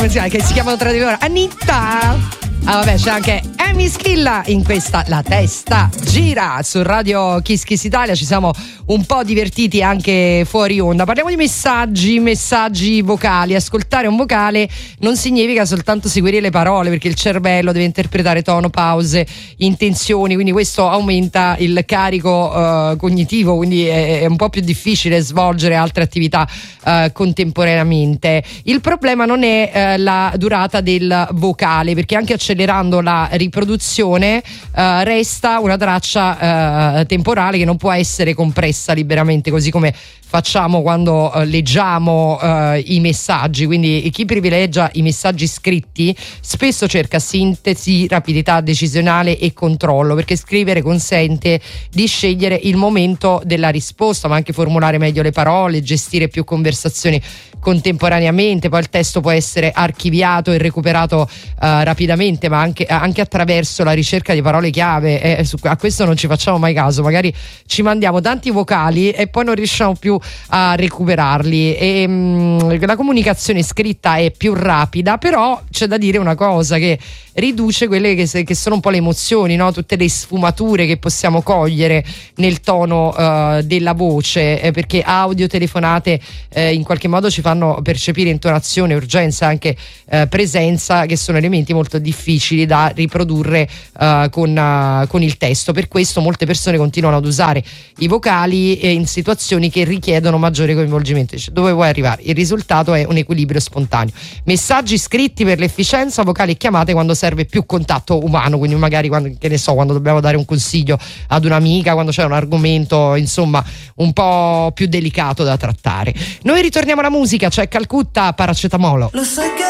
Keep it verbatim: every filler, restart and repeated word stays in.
come si chiama? Che si chiamano tra di loro Anita. Ah vabbè, c'è anche Amy Schilla in questa La testa gira su Radio Kiss Kiss Italia. Ci siamo un po' divertiti anche fuori onda. Parliamo di messaggi, messaggi vocali. Ascoltare un vocale non significa soltanto seguire le parole, perché il cervello deve interpretare tono, pause, intenzioni, quindi questo aumenta il carico uh, cognitivo, quindi è, è un po' più difficile svolgere altre attività uh, contemporaneamente. Il problema non è uh, la durata del vocale, perché anche accelerando la riproduzione uh, resta una traccia uh, temporale che non può essere compressa liberamente, così come facciamo quando uh, leggiamo uh, i messaggi. Quindi chi privilegia i messaggi scritti spesso cerca sintesi, rapidità decisionale e controllo, perché scrivere consente di scegliere il momento della risposta, ma anche formulare meglio le parole, gestire più conversazioni contemporaneamente. Poi il testo può essere archiviato e recuperato uh, rapidamente, ma anche, anche attraverso la ricerca di parole chiave. Eh, su, a questo non ci facciamo mai caso, magari ci mandiamo tanti vocali e poi non riusciamo più a recuperarli. E, mh, la comunicazione scritta è più rapida, però c'è da dire una cosa, che riduce quelle che, se, che sono un po' le emozioni, no? Tutte le sfumature che possiamo cogliere nel tono uh, della voce, eh, perché audio, telefonate eh, in qualche modo ci fanno percepire intonazione, urgenza, anche eh, presenza, che sono elementi molto difficili da riprodurre uh, con, uh, con il testo. Per questo molte persone continuano ad usare i vocali eh, in situazioni che richiedono maggiore coinvolgimento. Cioè, dove vuoi arrivare? Il risultato è un equilibrio spontaneo. Messaggi scritti per l'efficienza, vocali e chiamate quando serve più contatto umano, quindi magari quando, che ne so, quando dobbiamo dare un consiglio ad un'amica, quando c'è un argomento insomma un po' più delicato da trattare. Noi ritorniamo alla musica, c'è Calcutta, Paracetamolo. Lo sai che